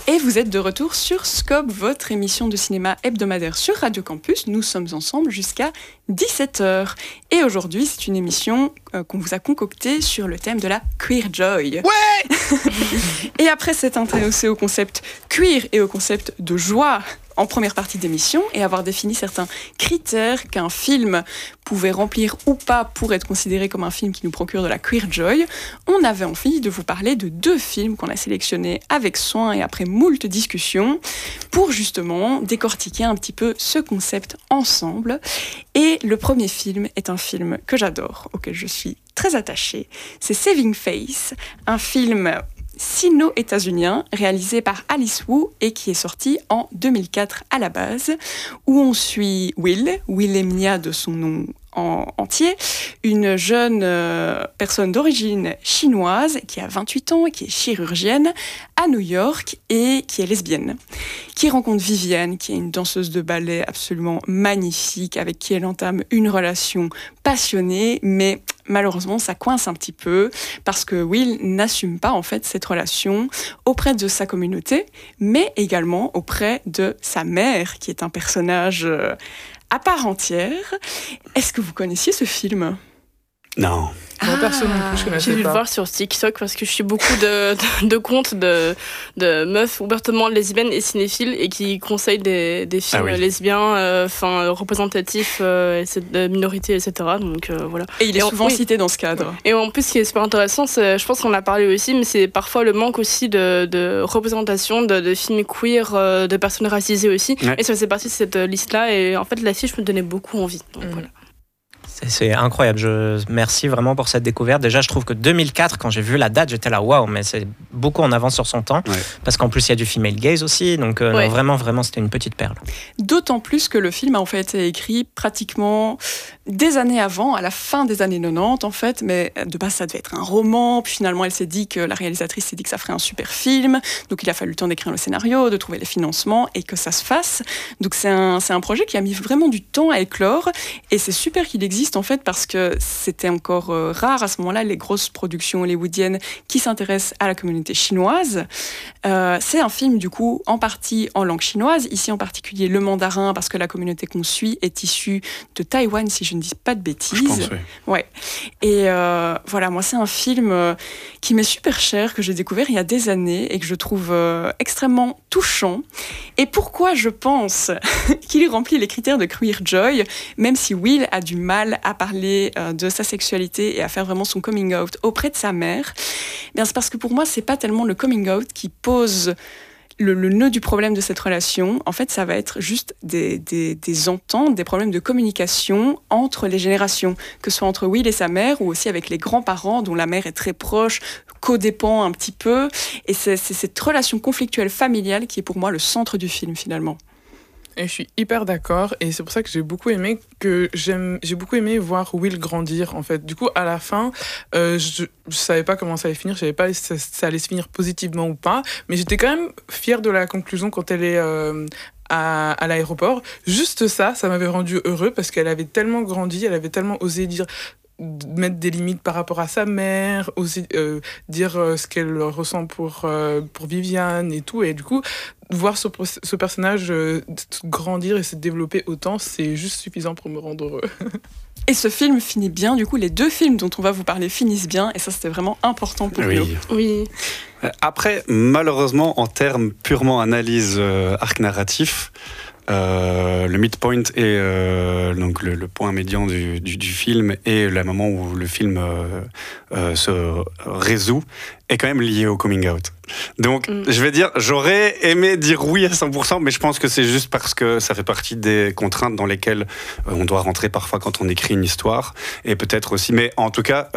Et vous êtes de retour sur Scope, votre émission de cinéma hebdomadaire sur Radio Campus. Nous sommes ensemble jusqu'à 17h. Et aujourd'hui, c'est une émission qu'on vous a concoctée sur le thème de la queer joy. Ouais. Et après s'être intéressé au concept queer et au concept de joie en première partie d'émission et avoir défini certains critères qu'un film pouvait remplir ou pas pour être considéré comme un film qui nous procure de la queer joy, on avait envie de vous parler de 2 films qu'on a sélectionnés avec soin et après moult discussions pour justement décortiquer un petit peu ce concept ensemble. Et le premier film est un film que j'adore, auquel je suis très attachée. C'est Saving Face, un film sino-états-unien réalisé par Alice Wu et qui est sorti en 2004 à la base, où on suit Wilhelmina de son nom entier, une jeune personne d'origine chinoise qui a 28 ans et qui est chirurgienne à New York et qui est lesbienne, qui rencontre Viviane, qui est une danseuse de ballet absolument magnifique, avec qui elle entame une relation passionnée, mais malheureusement, ça coince un petit peu parce que Will n'assume pas en fait cette relation auprès de sa communauté, mais également auprès de sa mère, qui est un personnage à part entière. Est-ce que vous connaissiez ce film ? Non. Moi, personne non plus, je connaissais pas. J'ai dû le voir sur TikTok parce que je suis beaucoup de comptes de meufs ouvertement lesbiennes et cinéphiles et qui conseillent des films lesbiens, représentatifs de minorités, etc. Donc voilà. Et il est souvent cité dans ce cadre. Et en plus, ce qui est super intéressant, je pense qu'on a parlé aussi, mais c'est parfois le manque aussi de représentation de films queer, de personnes racisées aussi. Ouais. Et ça faisait partie de cette liste-là. Et en fait, l'affiche me donnait beaucoup envie. Donc voilà. C'est incroyable, merci vraiment pour cette découverte. Déjà, je trouve que 2004, quand j'ai vu la date, j'étais là, waouh, mais c'est beaucoup en avance sur son temps, parce qu'en plus, il y a du female gaze aussi, donc non, vraiment, c'était une petite perle. D'autant plus que le film a en fait été écrit pratiquement des années avant, à la fin des années 90 en fait, mais de base, ça devait être un roman, puis finalement, la réalisatrice s'est dit que ça ferait un super film, donc il a fallu le temps d'écrire le scénario, de trouver les financements, et que ça se fasse. Donc c'est un projet qui a mis vraiment du temps à éclore, et c'est super qu'il existe en fait parce que c'était encore rare à ce moment-là les grosses productions hollywoodiennes qui s'intéressent à la communauté chinoise. C'est un film du coup en partie en langue chinoise, ici en particulier le mandarin parce que la communauté qu'on suit est issue de Taïwan si je ne dis pas de bêtises. Je pense, oui. Ouais. Et voilà, moi c'est un film qui m'est super cher, que j'ai découvert il y a des années et que je trouve extrêmement touchant. Et pourquoi je pense qu'il remplit les critères de queer joy, même si Will a du mal à parler de sa sexualité et à faire vraiment son coming out auprès de sa mère, bien c'est parce que pour moi, c'est pas tellement le coming out qui pose le nœud du problème de cette relation. En fait, ça va être juste des ententes, des problèmes de communication entre les générations, que ce soit entre Will et sa mère ou aussi avec les grands-parents dont la mère est très proche, codépend un petit peu. Et c'est cette relation conflictuelle familiale qui est pour moi le centre du film finalement. Et je suis hyper d'accord, et c'est pour ça que j'ai beaucoup aimé voir Will grandir en fait. Du coup, à la fin, je savais pas comment ça allait finir, je savais pas si ça allait se finir positivement ou pas, mais j'étais quand même fière de la conclusion quand elle est à l'aéroport. Juste ça m'avait rendu heureux parce qu'elle avait tellement grandi, elle avait tellement osé mettre des limites par rapport à sa mère, oser dire ce qu'elle ressent pour Viviane et tout, et du coup voir ce personnage grandir et se développer autant, c'est juste suffisant pour me rendre heureux. Et ce film finit bien, du coup les 2 films dont on va vous parler finissent bien, et ça c'était vraiment important pour nous. Oui. Après, malheureusement, en termes purement analyse arc narratif, le midpoint et donc le point médian du film et le moment où le film se résout est quand même lié au coming out. Donc, je vais dire, j'aurais aimé dire oui à 100%, mais je pense que c'est juste parce que ça fait partie des contraintes dans lesquelles on doit rentrer parfois quand on écrit une histoire, et peut-être aussi, mais en tout cas,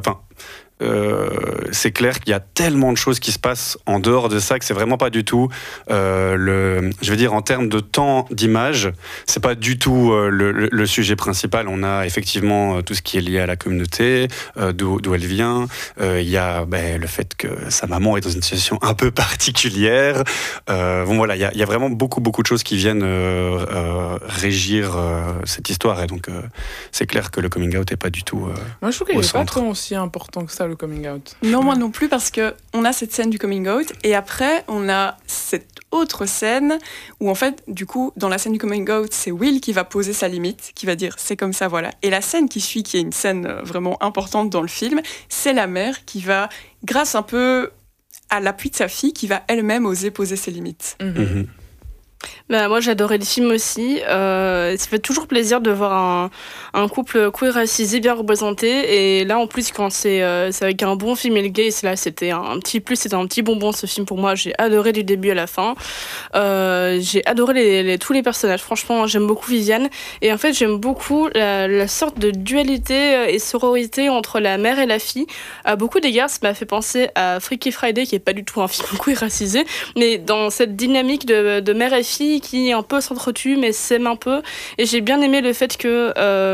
c'est clair qu'il y a tellement de choses qui se passent en dehors de ça que c'est vraiment pas du tout je veux dire en termes de temps d'image, c'est pas du tout le sujet principal. On a effectivement tout ce qui est lié à la communauté, d'où elle vient. Il y a le fait que sa maman est dans une situation un peu particulière. Bon voilà, il y a vraiment beaucoup de choses qui viennent régir cette histoire, et donc c'est clair que le coming out est pas du tout moi je trouve qu'il au n'est pas centre. trop aussi important que ça, le coming out. Non, moi non plus, parce qu'on a cette scène du coming out, et après, on a cette autre scène où, en fait, du coup, dans la scène du coming out, c'est Will qui va poser sa limite, qui va dire « c'est comme ça, voilà ». Et la scène qui suit, qui est une scène vraiment importante dans le film, c'est la mère qui va, grâce un peu à l'appui de sa fille, qui va elle-même oser poser ses limites. Mm-hmm. Bah, moi j'adorais le film aussi, ça fait toujours plaisir de voir un couple queer racisé bien représenté, et là en plus quand c'est avec un bon female gaze, là c'était un petit plus, c'était un petit bonbon ce film pour moi. J'ai adoré du début à la fin, j'ai adoré tous les personnages, franchement j'aime beaucoup Viviane, et en fait j'aime beaucoup la sorte de dualité et sororité entre la mère et la fille. À beaucoup d'égards ça m'a fait penser à Freaky Friday, qui est pas du tout un film queer racisé, mais dans cette dynamique de mère et fille qui un peu s'entretuent mais s'aiment un peu, et j'ai bien aimé le fait que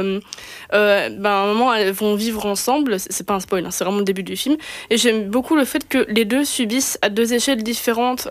à un moment elles vont vivre ensemble, c'est pas un spoil, hein, c'est vraiment le début du film, et j'aime beaucoup le fait que les deux subissent à deux échelles différentes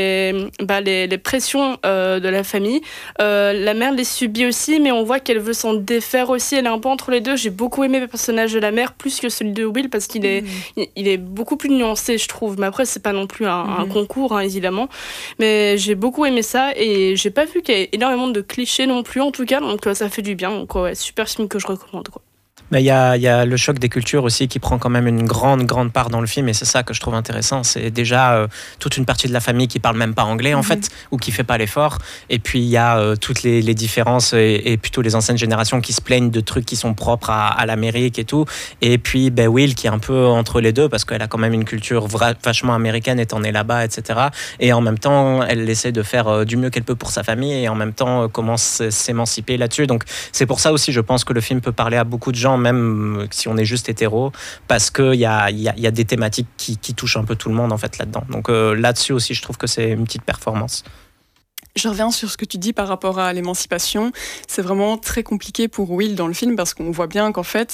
les pressions de la famille. La mère les subit aussi, mais on voit qu'elle veut s'en défaire aussi, elle est un peu entre les deux. J'ai beaucoup aimé le personnage de la mère plus que celui de Will, parce qu'il il est beaucoup plus nuancé je trouve, mais après c'est pas non plus un concours hein, évidemment, mais j'ai beaucoup aimé ça, et j'ai pas vu qu'il y ait énormément de clichés non plus en tout cas, donc ça fait du bien, donc ouais, super film que je recommande quoi. Mais il y a le choc des cultures aussi qui prend quand même une grande part dans le film, et c'est ça que je trouve intéressant. C'est déjà toute une partie de la famille qui parle même pas anglais en fait, ou qui fait pas l'effort, et puis il y a toutes les différences et plutôt les anciennes générations qui se plaignent de trucs qui sont propres à l'Amérique et tout, et puis Will qui est un peu entre les deux parce qu'elle a quand même une culture vachement américaine étant née là-bas, etc. Et en même temps elle essaie de faire du mieux qu'elle peut pour sa famille, et en même temps commence à s'émanciper là-dessus. Donc c'est pour ça aussi je pense que le film peut parler à beaucoup de gens, même si on est juste hétéro, parce qu'il y a des thématiques qui touchent un peu tout le monde en fait là-dedans. Donc là-dessus aussi je trouve que c'est une petite performance. Je reviens sur ce que tu dis par rapport à l'émancipation. C'est vraiment très compliqué pour Will dans le film, parce qu'on voit bien qu'en fait,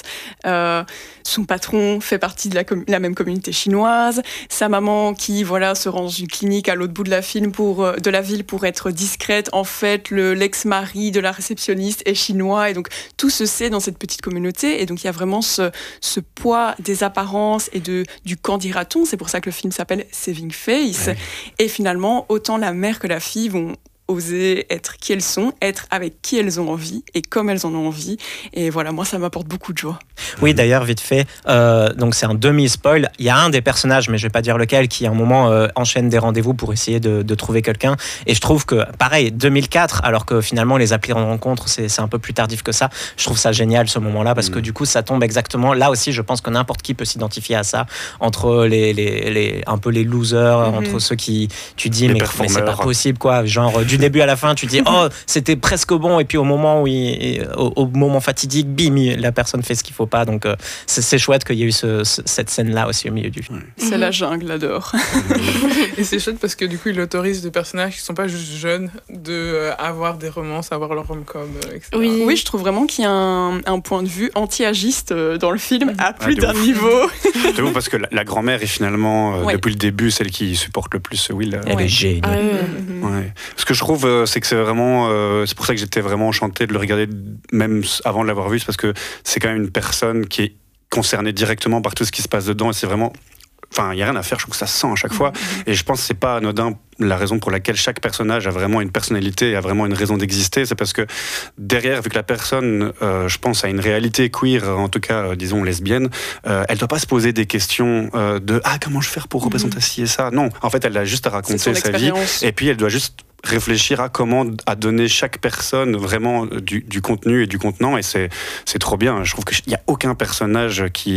son patron fait partie de la même communauté chinoise. Sa maman, qui se rend dans une clinique à l'autre bout de la ville pour être discrète, en fait, l'ex-mari de la réceptionniste est chinois. Et donc, tout se sait dans cette petite communauté. Et donc, il y a vraiment ce poids des apparences et du qu'en dira-t-on. C'est pour ça que le film s'appelle Saving Face. Ouais. Et finalement, autant la mère que la fille vont oser être qui elles sont, être avec qui elles ont envie et comme elles en ont envie. Et voilà, moi, ça m'apporte beaucoup de joie. Oui, d'ailleurs, vite fait, donc c'est un demi-spoil. Il y a un des personnages, mais je ne vais pas dire lequel, qui à un moment enchaîne des rendez-vous pour essayer de trouver quelqu'un. Et je trouve que, pareil, 2004, alors que finalement, les applis de rencontre, c'est un peu plus tardif que ça. Je trouve ça génial, ce moment-là, parce que du coup, ça tombe exactement. Là aussi, je pense que n'importe qui peut s'identifier à ça, entre un peu les losers, entre ceux qui, tu dis, mais c'est pas possible, quoi. Genre, du début à la fin, tu dis oh c'était presque bon, et puis au moment au moment fatidique, bim, la personne fait ce qu'il faut pas. Donc c'est chouette qu'il y ait eu cette scène là aussi au milieu du film. C'est la jungle là dehors. Et c'est chouette parce que du coup il autorise des personnages qui sont pas juste jeunes de avoir des romances, avoir leur rom-com, etc. Oui, je trouve vraiment qu'il y a un point de vue anti-agiste dans le film à plus d'un niveau. C'est ouf parce que la grand-mère est finalement depuis le début celle qui supporte le plus Will. Elle est géniale. Ouais. Ce que je trouve c'est que c'est vraiment c'est pour ça que j'étais vraiment enchanté de le regarder même avant de l'avoir vu, c'est parce que c'est quand même une personne qui est concernée directement par tout ce qui se passe dedans, et c'est vraiment, enfin il y a rien à faire, je trouve que ça se sent à chaque fois, et je pense que c'est pas anodin la raison pour laquelle chaque personnage a vraiment une personnalité et a vraiment une raison d'exister. C'est parce que derrière, vu que la personne je pense a une réalité queer, en tout cas disons lesbienne, elle doit pas se poser des questions de comment je vais faire pour représenter ci et ça. Non, en fait elle a juste à raconter sa vie, et puis elle doit juste réfléchir à comment à donner chaque personne vraiment du contenu et du contenant, et c'est trop bien. Je trouve qu'il n'y a aucun personnage qui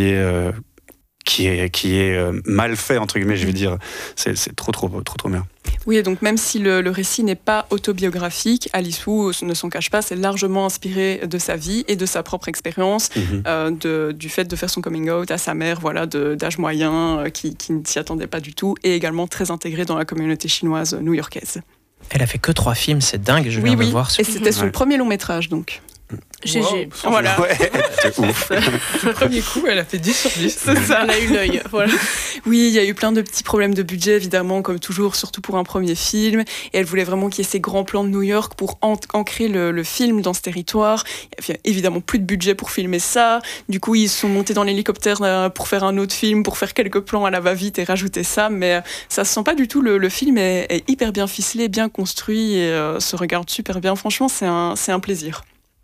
est mal fait, entre guillemets, je vais dire. C'est trop bien. Oui, et donc même si le récit n'est pas autobiographique, Alice Wu ne s'en cache pas, c'est largement inspiré de sa vie et de sa propre expérience, du fait de faire son coming out à sa mère, d'âge moyen, qui ne s'y attendait pas du tout, et également très intégré dans la communauté chinoise new-yorkaise. Elle a fait que 3 films, c'est dingue, je viens de voir. Et c'était son premier long métrage, donc. GG. Wow, voilà. Ouais, c'est ouf. Le premier coup, elle a fait 10 sur 10. C'est ça. On a eu l'œil. Voilà. Oui, il y a eu plein de petits problèmes de budget, évidemment, comme toujours, surtout pour un premier film. Et elle voulait vraiment qu'il y ait ces grands plans de New York pour ancrer le film dans ce territoire. Il y a évidemment plus de budget pour filmer ça. Du coup, ils se sont montés dans l'hélicoptère pour faire un autre film, pour faire quelques plans à la va-vite et rajouter ça. Mais ça se sent pas du tout. Le film est hyper bien ficelé, bien construit et se regarde super bien. Franchement, c'est un plaisir.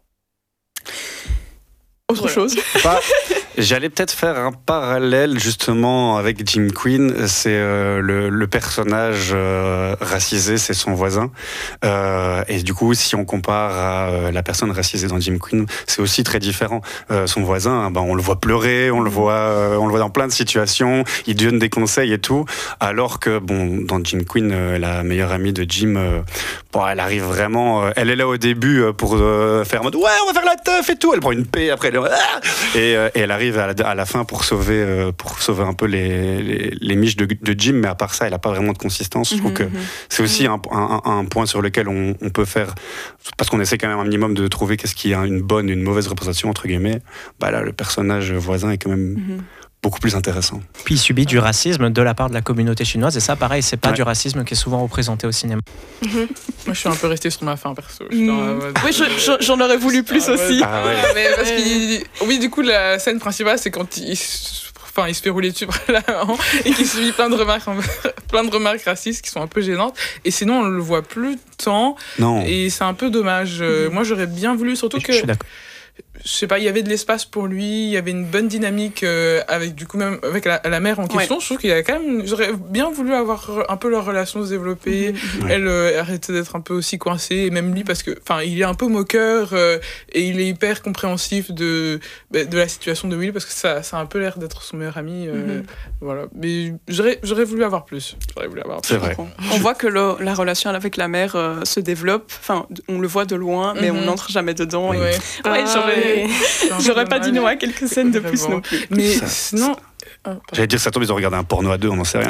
Autre chose. J'allais peut-être faire un parallèle justement avec Jim Quinn. C'est le personnage racisé, c'est son voisin. Et du coup, si on compare à la personne racisée dans Jim Quinn, c'est aussi très différent. Son voisin, on le voit pleurer, on le voit dans plein de situations. Il donne des conseils et tout. Alors que dans Jim Quinn, la meilleure amie de Jim, elle arrive vraiment. Elle est là au début pour faire en mode ouais, on va faire la teuf et tout. Elle prend une paix après. Et elle arrive à la fin pour sauver un peu les miches de Jim, mais à part ça, elle n'a pas vraiment de consistance. Je trouve que c'est aussi un point sur lequel on peut faire, parce qu'on essaie quand même un minimum de trouver qu'est-ce qui a une bonne, une mauvaise représentation, entre guillemets. Là, le personnage voisin est quand même beaucoup plus intéressant. Puis il subit du racisme de la part de la communauté chinoise, et ça, pareil, c'est pas du racisme qui est souvent représenté au cinéma. Moi, je suis un peu restée sur ma fin, perso. Oui, j'en aurais voulu plus aussi. Ah ouais. Mais parce oui, du coup, la scène principale, c'est quand il se fait rouler dessus par la maman et qu'il subit plein de remarques racistes qui sont un peu gênantes. Et sinon, on le voit plus tant. Non. Et c'est un peu dommage. Moi, j'aurais bien voulu, surtout que... Je suis d'accord. Je sais pas, il y avait de l'espace pour lui, il y avait une bonne dynamique avec du coup même avec la mère en question. Je trouve qu'il y a quand même, j'aurais bien voulu avoir un peu leur relation se développer. Elle arrêtait d'être un peu aussi coincée, et même lui parce que il est un peu moqueur et il est hyper compréhensif de la situation de Will parce que ça a un peu l'air d'être son meilleur ami. Voilà, mais j'aurais voulu avoir plus. C'est vrai. On voit que la relation avec la mère se développe. Enfin, on le voit de loin, mais on n'entre jamais dedans. Oui. J'aurais pas dit non à quelques scènes de plus non plus. Mais sinon... J'allais dire, ça tombe, ils ont regardé un porno à deux, on n'en sait rien.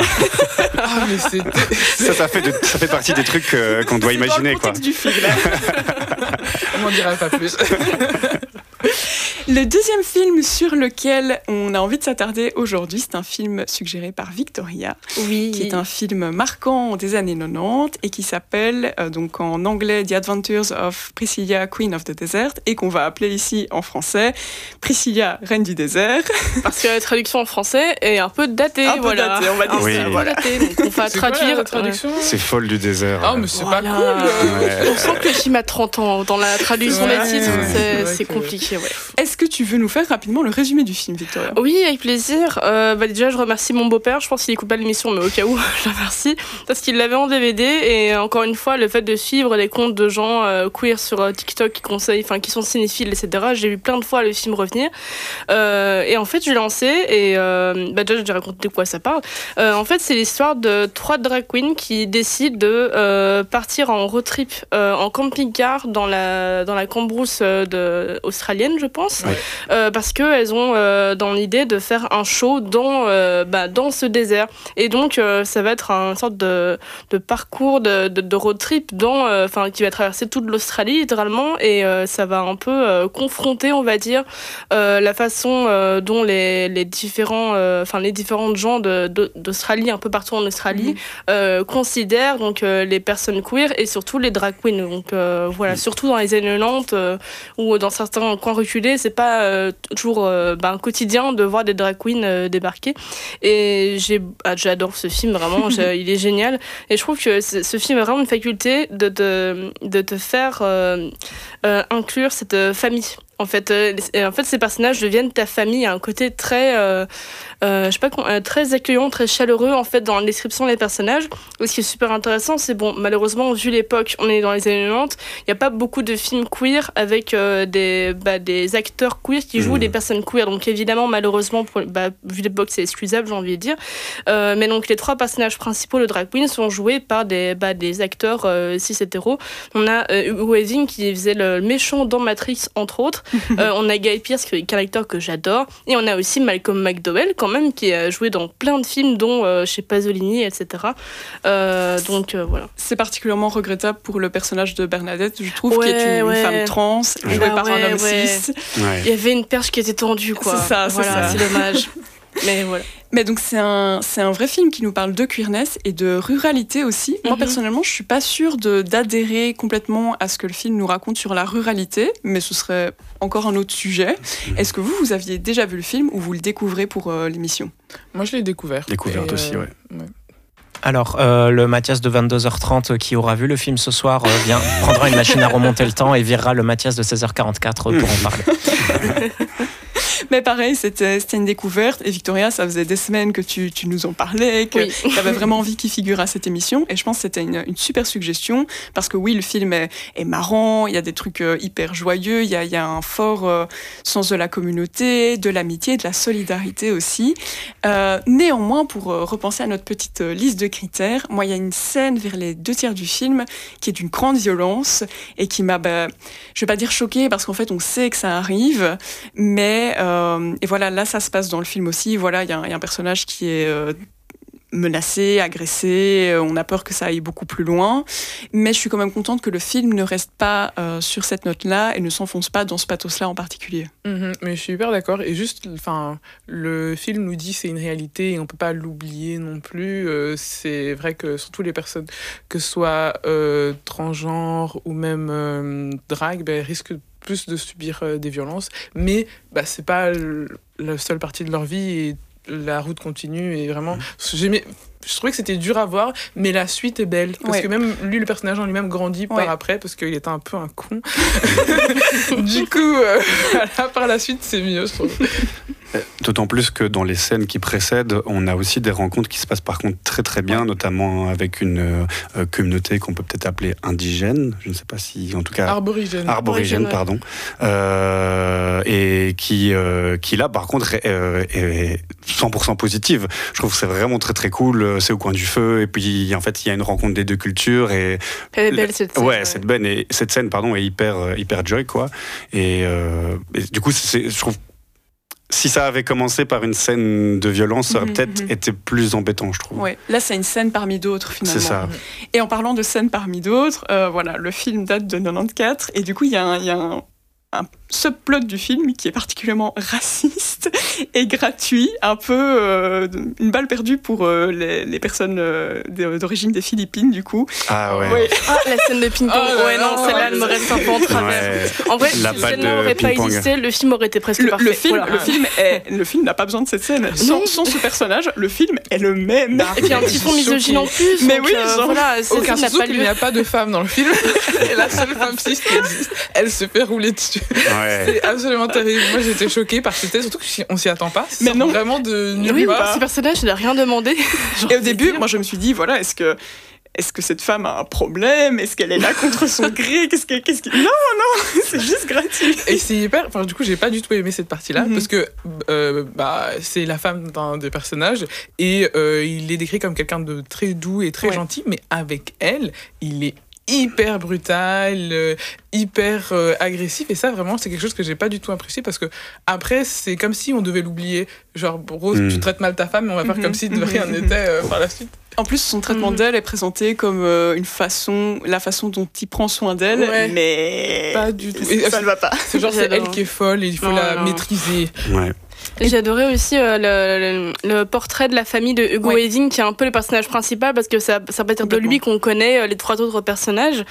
Mais ça fait partie des trucs qu'on doit imaginer. C'est dans le contexte du film, là. On n'en dira pas plus. Le deuxième film sur lequel on a envie de s'attarder aujourd'hui, c'est un film suggéré par Victoria, qui est un film marquant des années 90 et qui s'appelle donc en anglais The Adventures of Priscilla, Queen of the Desert, et qu'on va appeler ici en français Priscilla, Reine du désert. Parce que la traduction en français est un peu datée. On va dire ça. Voilà. Donc on va traduire. La traduction c'est folle du désert. Ah, mais c'est pas cool. On sent que le film a 30 ans. Dans la traduction des titres, c'est compliqué. Ouais. Est-ce que tu veux nous faire rapidement le résumé du film, Victoria ? Oui, avec plaisir. Déjà, je remercie mon beau-père. Je pense qu'il écoute pas l'émission, mais au cas où, je le remercie. Parce qu'il l'avait en DVD. Et encore une fois, le fait de suivre les comptes de gens queer sur TikTok qui sont cinéphiles, etc., j'ai vu plein de fois le film revenir. Et en fait, je l'ai lancé. Et déjà, je vais raconter de quoi ça parle. En fait, c'est l'histoire de 3 drag queens qui décident de partir en road trip en camping-car dans la cambrousse australienne, je pense. Parce qu'elles ont dans l'idée de faire un show dans ce désert. Et donc, ça va être une sorte de parcours de road trip qui va traverser toute l'Australie, littéralement. Et ça va un peu confronter, on va dire, la façon dont les différentes gens d'Australie, un peu partout en Australie, considèrent donc, les personnes queer et surtout les drag queens. Donc, voilà, surtout dans les années 90 ou dans certains coins reculés, c'est pas toujours un quotidien de voir des drag queens débarquer. Et j'adore ce film, vraiment, il est génial. Et je trouve que ce film a vraiment une faculté de te faire inclure cette famille. En fait, ces personnages deviennent ta famille. Il y a un côté très, très accueillant, très chaleureux en fait dans la description des personnages. Et ce qui est super intéressant, c'est malheureusement vu l'époque, on est dans les années 90, il n'y a pas beaucoup de films queer avec des acteurs queer qui jouent des personnes queer. Donc évidemment, malheureusement, vu l'époque, c'est excusable, j'ai envie de dire. Mais donc les 3 personnages principaux de drag queen sont joués par des acteurs cis hétéros. On a Hugo Weaving qui faisait le méchant dans Matrix entre autres. On a Guy Pearce, qui est un acteur que j'adore. Et on a aussi Malcolm McDowell, quand même, qui a joué dans plein de films, dont chez Pasolini, etc. Donc voilà. C'est particulièrement regrettable pour le personnage de Bernadette, je trouve, qui est une femme trans, jouée par un homme cis. Il y avait une perche qui était tendue, quoi. C'est ça. C'est dommage. Mais voilà. Mais donc c'est un vrai film qui nous parle de queerness et de ruralité aussi. Moi personnellement, je suis pas sûre d'adhérer complètement à ce que le film nous raconte sur la ruralité, mais ce serait encore un autre sujet. Est-ce que vous aviez déjà vu le film ou vous le découvrez pour l'émission ? Moi, je l'ai découvert. Découverte aussi, ouais. Alors, le Mathias de 22h30 qui aura vu le film ce soir prendra une machine à remonter le temps et virera le Mathias de 16h44 pour en parler. Mais pareil, c'était une découverte. Et Victoria, ça faisait des semaines que tu nous en parlais, que tu avais vraiment envie qu'il figure à cette émission. Et je pense que c'était une super suggestion. Parce que oui, le film est marrant, il y a des trucs hyper joyeux, il y a un fort sens de la communauté, de l'amitié, de la solidarité aussi. Néanmoins, pour repenser à notre petite liste de critères, moi, il y a une scène vers les 2/3 du film qui est d'une grande violence et qui m'a, je vais pas dire choquée, parce qu'en fait, on sait que ça arrive, mais et voilà, là ça se passe dans le film aussi. Voilà, il y a un personnage qui est menacé, agressé, on a peur que ça aille beaucoup plus loin, mais je suis quand même contente que le film ne reste pas sur cette note-là et ne s'enfonce pas dans ce pathos-là en particulier. Mais je suis hyper d'accord, et juste, le film nous dit que c'est une réalité et on peut pas l'oublier non plus. C'est vrai que surtout les personnes, que ce soit transgenres ou même drag, risquent plus de subir des violences, mais c'est pas la seule partie de leur vie et la route continue. Et vraiment, je trouvais que c'était dur à voir, mais la suite est belle, parce que même lui, le personnage en lui-même grandit par après, parce qu'il était un peu un con. Du coup, par la suite, c'est mieux, je trouve. D'autant plus que dans les scènes qui précèdent, on a aussi des rencontres qui se passent par contre très très bien, notamment avec une communauté qu'on peut peut-être appeler indigène, je ne sais pas si, en tout cas... Arborigène, pardon. Et qui là, par contre, est 100% positive. Je trouve que c'est vraiment très très cool, c'est au coin du feu, et puis en fait, il y a une rencontre des deux cultures. Et elle est belle cette scène. Ouais, cette scène, est hyper joy, quoi. Et du coup, je trouve... Si ça avait commencé par une scène de violence, ça aurait peut-être été plus embêtant, je trouve. Ouais. Là, c'est une scène parmi d'autres, finalement. C'est ça. Et en parlant de scènes parmi d'autres, voilà, le film date de 94, et du coup, il y a un subplot du film qui est particulièrement raciste et gratuit, un peu une balle perdue pour les personnes d'origine des Philippines, du coup. Ah ouais. La scène de ping-pong. Celle-là, elle me reste un peu en travers. En vrai, si cette scène n'aurait pas existé, le film aurait été presque parfait. Le film n'a pas besoin de cette scène. Sans ce personnage, le film est le même. Et puis un petit fond misogyne en plus. Mais oui, aucun souci qu'il n'y a pas de femme dans le film. Et la seule femme cis qui existe, elle se fait rouler dessus. Ouais. C'est absolument terrible. Moi, j'étais choquée parce que surtout qu'on s'y attend pas. Mais non, vraiment de nulle part. Ce personnage, il n'a rien demandé. Et au début, moi, je me suis dit, voilà, est-ce que cette femme a un problème ? Est-ce qu'elle est là contre son gré ? Non, c'est juste gratuit. Et c'est hyper... du coup, j'ai pas du tout aimé cette partie-là, parce que c'est la femme d'un des personnages, et il est décrit comme quelqu'un de très doux et très gentil, mais avec elle, il est hyper brutal, hyper agressif, et ça vraiment c'est quelque chose que j'ai pas du tout apprécié, parce que après c'est comme si on devait l'oublier, genre Rose, tu traites mal ta femme, mais on va faire comme si de rien n'était par la suite. En plus, son traitement d'elle est présenté comme la façon dont il prend soin d'elle, mais pas du tout. Ça ne va pas. C'est genre c'est elle qui est folle et il faut la maîtriser. Ouais. J'ai adoré aussi le portrait de la famille de Hugo Weaving, qui est un peu le personnage principal, parce que ça peut être de lui qu'on connaît les 3 autres personnages.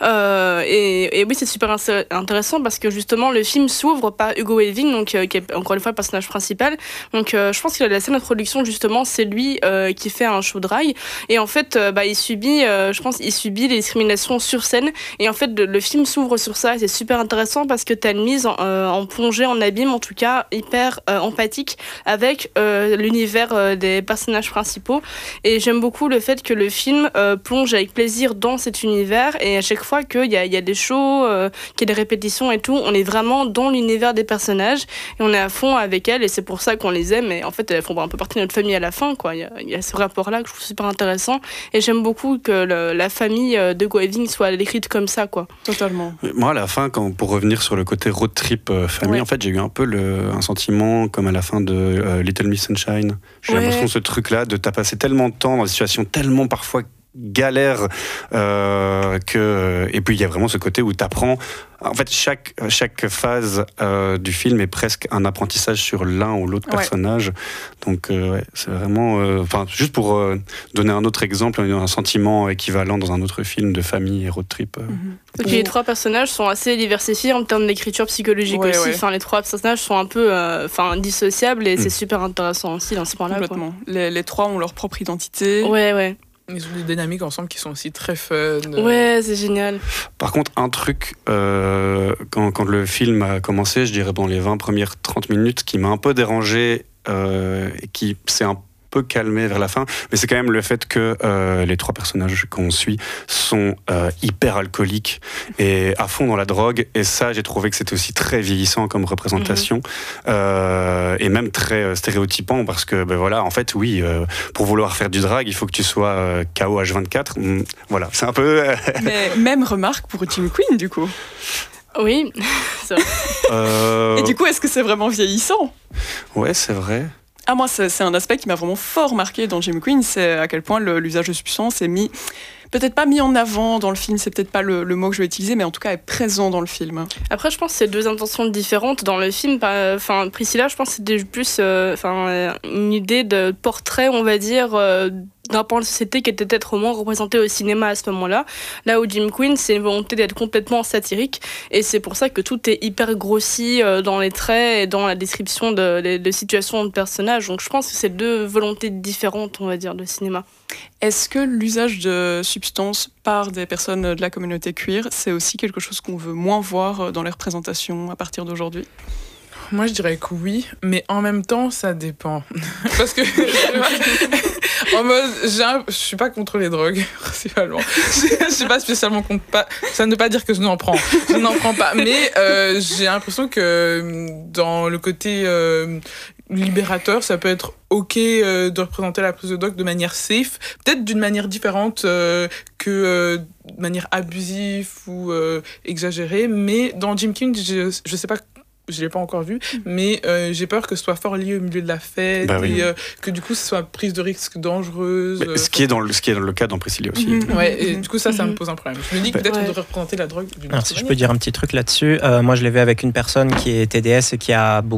Et oui, c'est super intéressant, parce que justement, le film s'ouvre par Hugo Weaving, donc, qui est encore une fois le personnage principal. Donc je pense que la scène d'introduction, justement, c'est lui qui fait un show dry. Et en fait, il subit les discriminations sur scène. Et en fait, le film s'ouvre sur ça, et c'est super intéressant, parce que t'as une mise en plongée, en abîme, en tout cas, hyper empathique avec l'univers des personnages principaux. Et j'aime beaucoup le fait que le film plonge avec plaisir dans cet univers, et à chaque fois qu'il y a des shows, qu'il y a des répétitions et tout, on est vraiment dans l'univers des personnages et on est à fond avec elles, et c'est pour ça qu'on les aime. Et en fait, elles font un peu partie de notre famille à la fin, quoi. Il y a ce rapport-là que je trouve super intéressant, et j'aime beaucoup que la famille de Go Weaving soit décrite comme ça, quoi. Totalement. Moi, à la fin, pour revenir sur le côté road trip famille, en fait, j'ai eu un peu un sentiment comme à la fin de Little Miss Sunshine. J'ai l'impression ce truc-là, de t'as passé tellement de temps dans des situations tellement parfois galères et puis il y a vraiment ce côté où t'apprends. En fait, chaque phase du film est presque un apprentissage sur l'un ou l'autre personnage. Donc, c'est vraiment... juste pour donner un autre exemple, un sentiment équivalent dans un autre film de famille et road trip. Et puis les trois personnages sont assez diversifiés en termes d'écriture psychologique aussi. Ouais. Enfin, les trois personnages sont un peu dissociables, et c'est super intéressant aussi dans ce point-là. Complètement. Les trois ont leur propre identité. Ouais. Ils ont des dynamiques ensemble qui sont aussi très fun. Ouais, c'est génial. Par contre, un truc, quand le film a commencé, je dirais dans les 20 premières 30 minutes, qui m'a un peu dérangé, et qui s'est un peu calmé vers la fin, mais c'est quand même le fait que les trois personnages qu'on suit sont hyper alcooliques et à fond dans la drogue, et ça, j'ai trouvé que c'était aussi très vieillissant comme représentation, et même très stéréotypant, parce que en fait, oui, pour vouloir faire du drag, il faut que tu sois KO H24. Voilà, c'est un peu... Mais même remarque pour Jim Quinn, du coup. Oui, c'est vrai. Et du coup, est-ce que c'est vraiment vieillissant ? Ouais, c'est vrai. Ah, moi, c'est un aspect qui m'a vraiment fort marqué dans Jim Quinn, c'est à quel point l'usage de substances est peut-être pas mis en avant dans le film, c'est peut-être pas le mot que je vais utiliser, mais en tout cas est présent dans le film. Après, je pense que c'est deux intentions différentes dans le film. Enfin, Priscilla, je pense que c'était plus une idée de portrait, on va dire, d'un pan de société qui était peut-être moins représenté au cinéma à ce moment-là. Là où Jim Quinn, c'est une volonté d'être complètement satirique, et c'est pour ça que tout est hyper grossi dans les traits et dans la description de situations de personnages. Donc je pense que c'est deux volontés différentes, on va dire, de cinéma. Est-ce que l'usage de substances par des personnes de la communauté queer, c'est aussi quelque chose qu'on veut moins voir dans les représentations à partir d'aujourd'hui ? Moi, je dirais que oui, mais en même temps, ça dépend. Parce que en mode, je suis pas contre les drogues, principalement. Je suis pas spécialement contre. Ça ne veut pas dire que je n'en prends. Je n'en prends pas. Mais j'ai l'impression que dans le côté libérateur, ça peut être ok de représenter la prise de drogue de manière safe, peut-être d'une manière différente que de manière abusive ou exagérée. Mais dans Jim Quinn, je sais pas. Je l'ai pas encore vu, mais j'ai peur que ce soit fort lié au milieu de la fête, et que du coup ce soit prise de risque dangereuse. Ce qui est dans le cas dans Priscilla aussi. Ouais, et du coup ça me pose un problème. Je me dis que peut-être on devrait représenter la drogue d'une autre manière. Si je peux dire un petit truc là-dessus, moi je l'ai vu avec une personne qui est TDS et qui a beaucoup